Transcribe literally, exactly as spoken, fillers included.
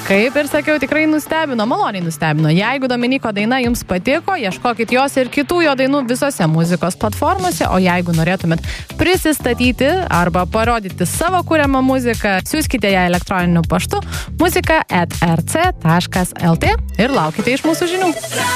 kaip ir sakiau, tikrai nustebino, maloniai nustebino. Jeigu Dominiko daina jums patiko, ieškokit jos ir kitų jo dainų visose muzikos platformose, o jeigu norėtumėt prisistatyti arba parodyti savo kuriamą muziką, siųskite ją elektroniniu paštu muzika et er ce taškas el tė ir laukite iš mūsų žinių.